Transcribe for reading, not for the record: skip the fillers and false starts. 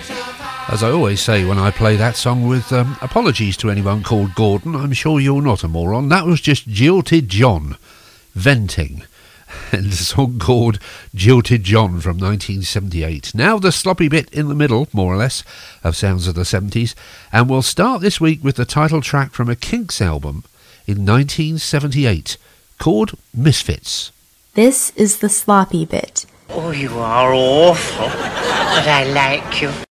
As I always say when I play that song, with apologies to anyone called Gordon, I'm sure you're not a moron, that was just Jilted John, Venting, and a song called Jilted John from 1978. Now the sloppy bit in the middle, more or less, of Sounds of the 70s, and we'll start this week with the title track from a Kinks album in 1978, called Misfits. This is the sloppy bit. Oh, you are awful, but I like you.